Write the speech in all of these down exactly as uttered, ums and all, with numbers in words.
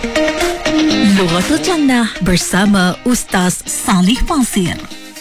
Lughatul Jannah bersama Ustaz Salih Fasir.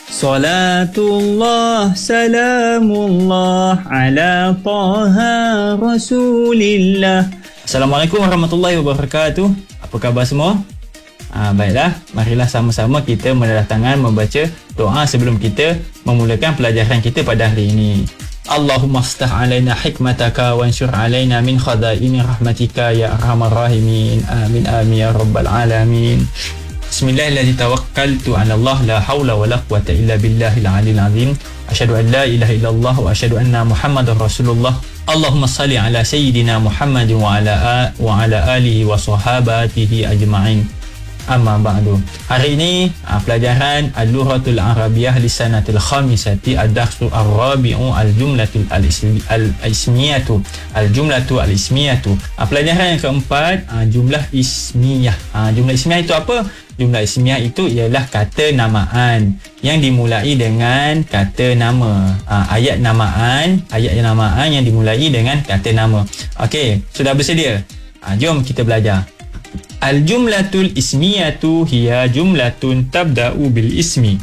Salatullah salamullah ala taha rasulillah. Assalamualaikum warahmatullahi wabarakatuh. Apa khabar semua? Ah, baiklah, marilah sama-sama kita mendatangkan membaca doa sebelum kita memulakan pelajaran kita pada hari ini. Allahumma aftah alaina hikmataka wansyur alaina min khadaini rahmatika ya arhamar rahimin. Amin amin ya rabbal alamin. Bismillahirrahmanirrahim. Tawakkaltu ala Allah la haula wala quwwata illa billahil aliyil azim. Asyhadu an la ilaha illallah wa asyhadu anna Muhammadar Rasulullah. Allahumma salli ala sayyidina Muhammad wa ala wa ala alihi wa sahabatihi ajma'in. Amma ba'du. Hari ini uh, pelajaran Al-Lughatul Arabiyyah Lisanatil Khamisati Ad-Darsu Ar-Rabi'u Al-Jumlatul Al-Ismiyatu Al-Jumlatu Al-Ismiyatu. uh, Pelajaran yang keempat, uh, jumlah ismiyah. uh, Jumlah ismiyah itu apa? Jumlah ismiyah itu ialah kata namaan yang dimulai dengan kata nama. uh, Ayat namaan Ayat namaan yang dimulai dengan kata nama. Okey, sudah bersedia? uh, Jom kita belajar. Al-jumlatul ismiyatu hiya jumlatun tabda'u bil ismi.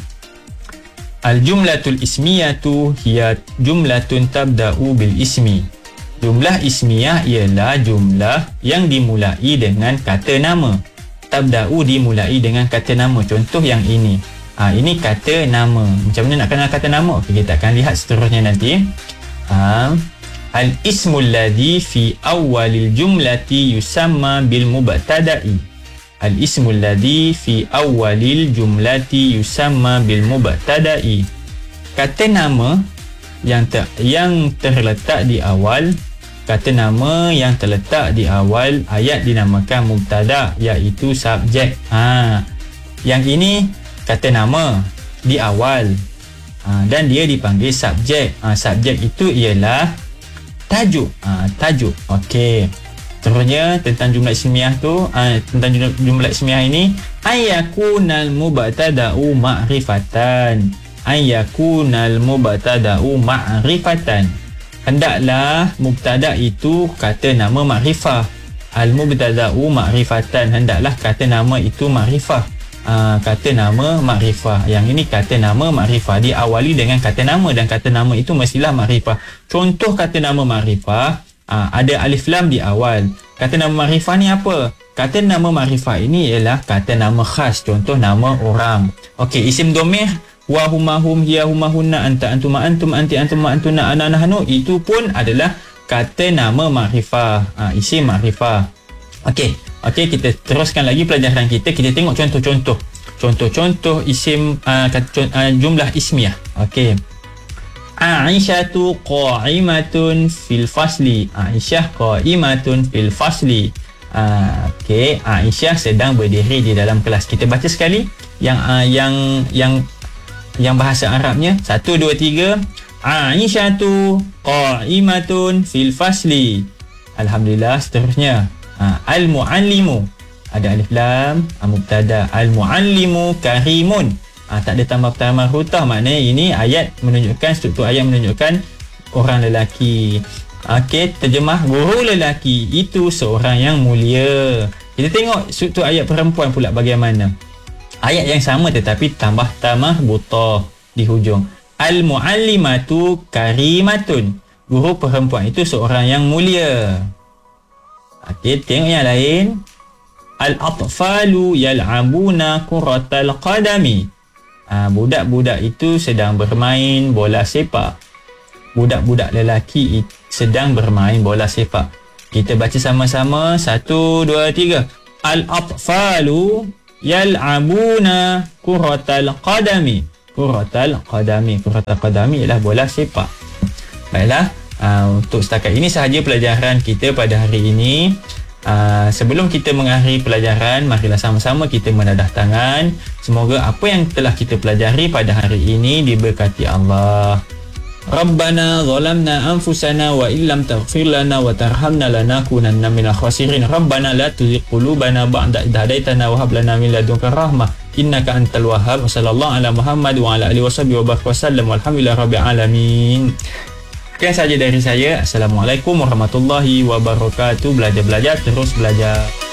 Al-jumlatul ismiyatu hiya jumlatun tabda'u bil ismi. Jumlah ismiyah ialah jumlah yang dimulai dengan kata nama. Tabda'u dimulai dengan kata nama. Contoh yang ini. Ha, ini kata nama. Macam mana nak kenal kata nama? Okey, kita akan lihat seterusnya nanti. Ha, Al-ismul ladhi fi awalil jumlati yusamma bil mubtada'i. Al-ismul ladhi fi awalil jumlati yusamma bil mubtada'i. Kata nama yang ter, yang terletak di awal kata nama yang terletak di awal ayat dinamakan mubtada, iaitu subjek. Ha, yang ini kata nama di awal. Ha, dan dia dipanggil subjek. Ha, subjek itu ialah tajuk. Ha, tajuk. Okey. Seterusnya tentang jumlah ismiyah tu, ha, tentang jumlah, jumlah ismiyah ini, ayakunal mubtada'u ma'rifatan. Ayakunal mubtada'u ma'rifatan. Hendaklah mubtada' itu kata nama ma'rifah. Al mubtada'u ma'rifatan. Hendaklah kata nama itu ma'rifah. Uh, kata nama makrifah. Yang ini kata nama makrifah diawali dengan kata nama, dan kata nama itu mestilah makrifah. Contoh kata nama makrifah, uh, ada alif lam di awal. Kata nama makrifah ni apa? Kata nama makrifah ini ialah kata nama khas. Contoh nama orang. Okey, isim domir wa huma hum hiya huma hunna anta antuma antum anti antuma antuna ana nahnu, itu pun adalah kata nama makrifah, uh, isim makrifah. Okey. Okey, kita teruskan lagi pelajaran kita. Kita tengok contoh-contoh. Contoh-contoh isim uh, uh, jumlah ismiyah. Okey. Aisyatu qa'imatun fil fasli. Aisyah qa'imatun fil fasli. Uh, Okey, Aisyah sedang berdiri di dalam kelas. Kita baca sekali yang uh, yang yang yang bahasa Arabnya. Satu, dua, tiga. Aisyatu qa'imatun fil fasli. Alhamdulillah. Seterusnya, Ha, al-muallimu, ada alif lam, mubtada. Al-muallimu karimun. Ha, tak ada tambah-tambah huruf, maknanya ini ayat menunjukkan, struktur ayat menunjukkan orang lelaki. Okey, terjemah, guru lelaki itu seorang yang mulia. Kita tengok struktur ayat perempuan pula bagaimana. Ayat yang sama tetapi tambah tamah buta di hujung. Al-muallimatu karimatun. Guru perempuan itu seorang yang mulia. Okey, tengok yang lain. Al-atfalu yal'abuna kuratal qadami. Ha, budak-budak itu sedang bermain bola sepak. Budak-budak lelaki sedang bermain bola sepak. Kita baca sama-sama. Satu, dua, tiga. Al-atfalu yal'abuna kuratal qadami. Kuratal qadami. Kuratal qadami ialah bola sepak. Baiklah. Uh, untuk setakat ini sahaja pelajaran kita pada hari ini. Uh, sebelum kita mengakhiri pelajaran, marilah sama-sama kita menadah tangan. Semoga apa yang telah kita pelajari pada hari ini diberkati Allah. Rabbana zalamna anfusana wa illam taghfir lana wa tarhamna lanakunanna minal khasirin. Rabbana la tuzigh qulubana ba'da idh hadaitana wa hab lana min ladunka rahmah innaka antal wahhab. Sallallahu ala Muhammad wa ala alihi washabihi wa baraka wasallam walhamdulillahi rabbil alamin. Sekian sahaja dari saya. Assalamualaikum warahmatullahi wabarakatuh. Belajar-belajar terus belajar.